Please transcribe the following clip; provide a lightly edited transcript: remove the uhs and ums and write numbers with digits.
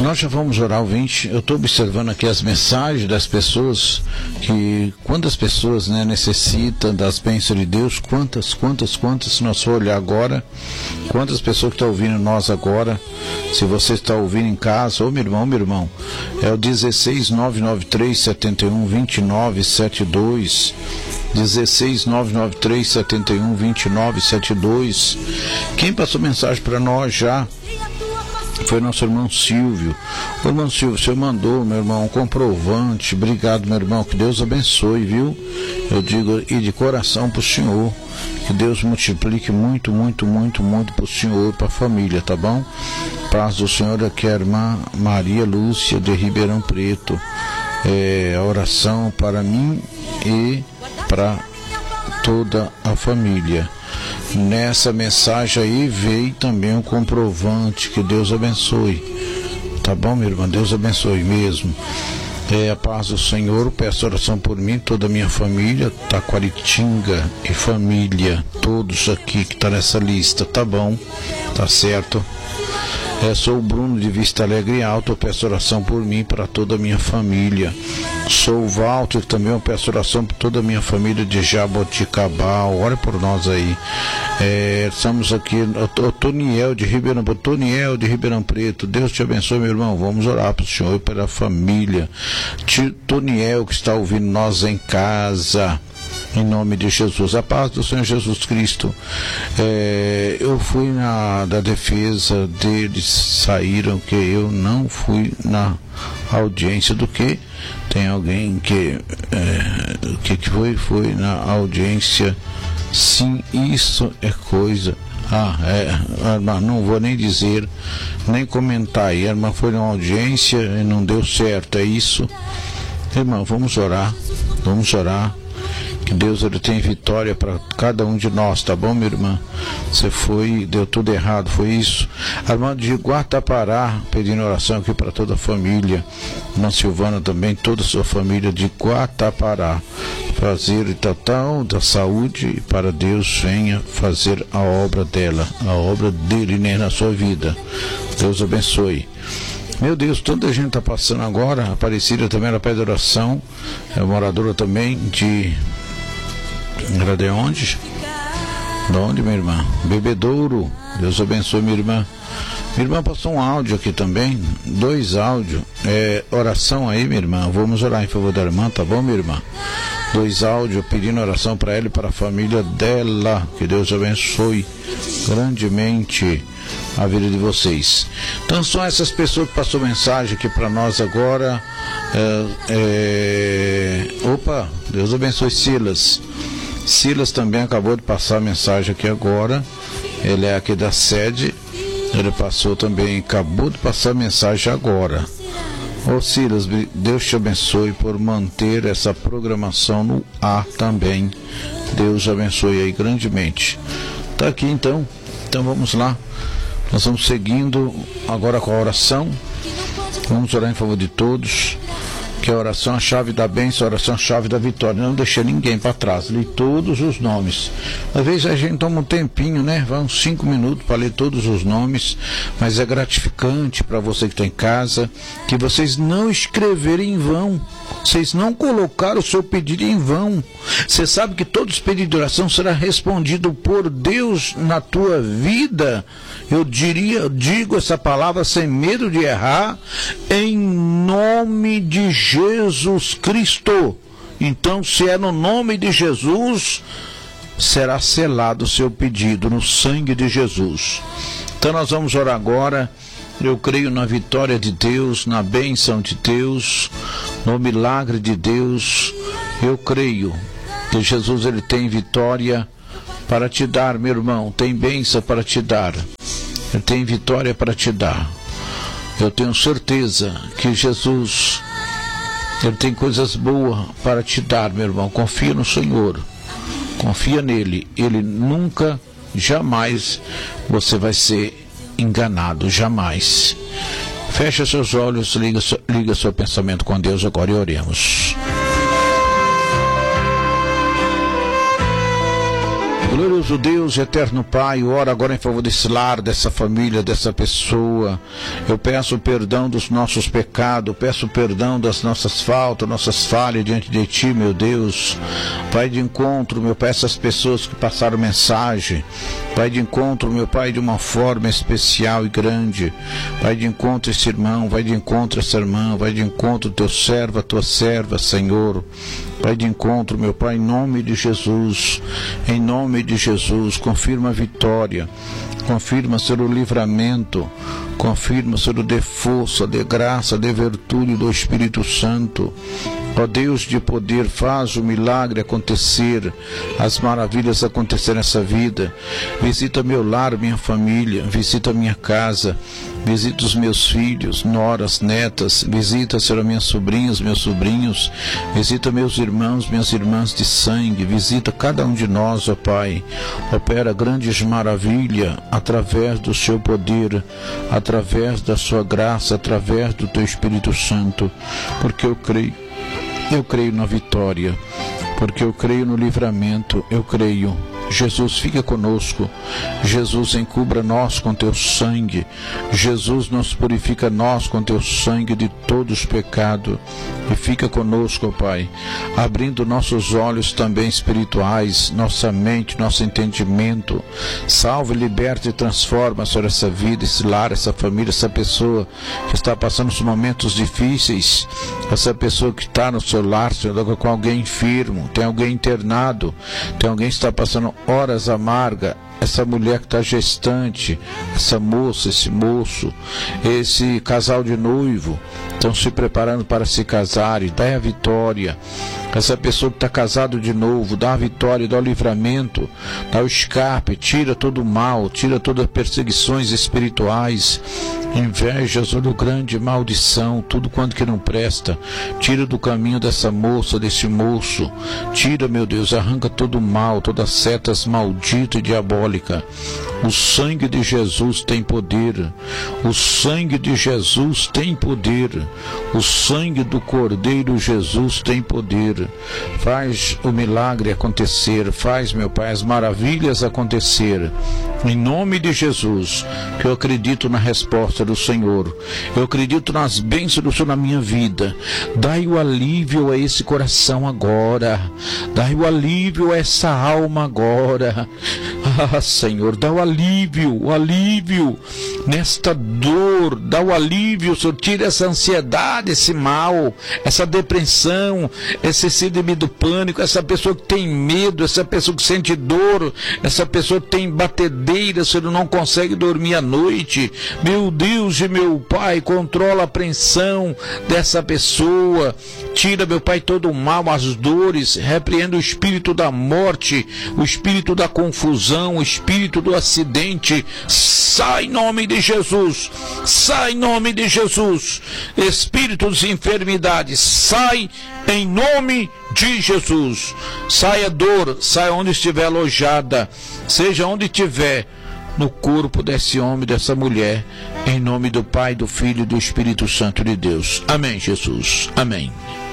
Nós já vamos orar, ouvinte. Eu estou observando aqui as mensagens das pessoas, que quantas pessoas, né, necessitam das bênçãos de Deus, quantas, se nós for olhar agora, quantas pessoas que estão ouvindo nós agora. Se você está ouvindo em casa, ô meu irmão, é o 16993712972, 16993712972. Quem passou mensagem para nós já foi nosso irmão Silvio. Ô irmão Silvio, o senhor mandou, meu irmão, um comprovante. Obrigado, meu irmão, que Deus abençoe, viu? Eu digo, e de coração pro senhor, que Deus multiplique muito pro senhor e pra família, tá bom? Paz do Senhor. Aqui é a irmã Maria Lúcia de Ribeirão Preto. A oração para mim e para toda a família. Nessa mensagem aí veio também um comprovante. Que Deus abençoe, tá bom, minha irmã? Deus abençoe mesmo. A paz do Senhor. Peço oração por mim, toda a minha família, Taquaritinga e família, todos aqui que tá nessa lista, tá bom? Tá certo? Sou o Bruno de Vista Alegre Alto. Eu peço oração por mim, para toda a minha família. Sou o Walter, também eu peço oração por toda a minha família de Jaboticabal. Ore por nós aí. Estamos aqui, o Toniel de Ribeirão Preto. Deus te abençoe, meu irmão. Vamos orar para o Senhor e pela família. Toniel, que está ouvindo nós em casa, em nome de Jesus. A paz do Senhor Jesus Cristo. Eu fui da defesa deles, saíram que eu não fui na audiência do que? Tem alguém que foi na audiência? Sim, isso é coisa. Irmã, não vou nem dizer, nem comentar aí. A irmã foi na audiência e não deu certo, é isso? Irmã, vamos orar. Que Deus, ele tem vitória para cada um de nós, tá bom, minha irmã? Você deu tudo errado, foi isso? A irmã de Guatapará, pedindo oração aqui para toda a família. Irmã Silvana também, toda a sua família de Guatapará. Fazer total da saúde, para Deus venha fazer a obra dela, a obra dele, né, na sua vida. Deus abençoe. Meu Deus, tanta gente está passando agora. A Aparecida também era pede oração, é moradora também de... Era de onde? De onde, minha irmã? Bebedouro. Deus abençoe, minha irmã. Minha irmã passou um áudio aqui também, 2 áudios. Oração aí, minha irmã. Vamos orar em favor da irmã, tá bom, minha irmã? 2 áudios pedindo oração para ela e para a família dela. Que Deus abençoe grandemente a vida de vocês. Então são essas pessoas que passou mensagem aqui para nós agora. Opa, Deus abençoe Silas. Silas também acabou de passar a mensagem aqui agora. Ele é aqui da sede. Ele passou também, acabou de passar a mensagem agora. Ô Silas, Deus te abençoe por manter essa programação no ar também. Deus abençoe aí grandemente. Tá aqui então vamos lá. Nós vamos seguindo agora com a oração. Vamos orar em favor de todos. Que a oração é a chave da bênção, a oração é a chave da vitória. Não deixei ninguém para trás. Li todos os nomes. Às vezes a gente toma um tempinho, né? Vai uns 5 minutos para ler todos os nomes. Mas é gratificante para você que está em casa, que vocês não escreverem em vão. Vocês não colocaram o seu pedido em vão. Você sabe que todos os pedidos de oração será respondido por Deus na tua vida. Eu digo essa palavra sem medo de errar, em nome de Jesus Cristo. Então, se é no nome de Jesus, será selado o seu pedido no sangue de Jesus. Então nós vamos orar agora. Eu creio na vitória de Deus, na bênção de Deus, no milagre de Deus. Eu creio que Jesus, ele tem vitória para te dar, meu irmão. Tem bênção para te dar. Ele tem vitória para te dar. Eu tenho certeza que Jesus, ele tem coisas boas para te dar, meu irmão. Confia no Senhor. Confia nele. Ele nunca, jamais você vai ser enganado, jamais. Fecha seus olhos, liga seu pensamento com Deus agora e oremos. Glorioso Deus, eterno Pai, ora agora em favor desse lar, dessa família, dessa pessoa. Eu peço perdão dos nossos pecados, peço perdão das nossas faltas, nossas falhas diante de Ti, meu Deus. Vai de encontro, meu Pai, essas pessoas que passaram mensagem. Vai de encontro, meu Pai, de uma forma especial e grande. Vai de encontro esse irmão, vai de encontro essa irmã, vai de encontro teu servo, a tua serva, Senhor. Vai de encontro, meu Pai, em nome de Jesus. Em nome de Jesus, confirma a vitória. Confirma, Senhor, o livramento. Confirma, Senhor, dê força, dê graça, dê virtude do Espírito Santo. Ó Deus de poder, faz o milagre acontecer, as maravilhas acontecer nessa vida. Visita meu lar, minha família, visita minha casa, visita os meus filhos, noras, netas, visita, Senhor, minhas sobrinhas, meus sobrinhos, visita meus irmãos, minhas irmãs de sangue, visita cada um de nós, ó Pai. Opera grandes maravilhas através do seu poder, através da sua graça, através do teu Espírito Santo, porque eu creio na vitória, porque eu creio no livramento, eu creio. Jesus, fica conosco. Jesus, encubra nós com teu sangue. Jesus, nos purifica nós com teu sangue de todos os pecados. E fica conosco, ó Pai, abrindo nossos olhos também espirituais, nossa mente, nosso entendimento. Salve, liberta e transforma, Senhor, essa vida, esse lar, essa família, essa pessoa que está passando os momentos difíceis, essa pessoa que está no seu lar, Senhor, com alguém enfermo, tem alguém internado, tem alguém que está passando horas amargas, essa mulher que está gestante, essa moça, esse moço, esse casal de noivo, estão se preparando para se casarem, dá a vitória. Essa pessoa que está casado de novo, dá a vitória, dá o livramento, dá o escape, tira todo o mal, tira todas as perseguições espirituais, invejas, olho grande, maldição, tudo quanto que não presta, tira do caminho dessa moça, desse moço, tira, meu Deus, arranca todo o mal, todas as setas malditas e diabólicas. O sangue de Jesus tem poder, o sangue de Jesus tem poder, o sangue do Cordeiro Jesus tem poder. Faz o milagre acontecer, faz, meu Pai, as maravilhas acontecer, em nome de Jesus, que eu acredito na resposta do Senhor, eu acredito nas bênçãos do Senhor na minha vida. Dai o alívio a esse coração agora, dai o alívio a essa alma agora. Ah, Senhor, dá o alívio nesta dor, dá o alívio, Senhor, tira essa ansiedade, esse mal, essa depressão, esse síndrome do pânico, essa pessoa que tem medo, essa pessoa que sente dor, essa pessoa que tem batedeira, Senhor, não consegue dormir à noite. Meu Deus e meu Pai, controla a apreensão dessa pessoa, tira, meu Pai, todo o mal, as dores, repreenda o espírito da morte, o espírito da confusão, o espírito do acidente. Sai em nome de Jesus, sai em nome de Jesus. Espírito de enfermidade, sai em nome de Jesus. Saia dor, saia onde estiver alojada, seja onde estiver, no corpo desse homem, dessa mulher, em nome do Pai, do Filho e do Espírito Santo de Deus. Amém, Jesus. Amém.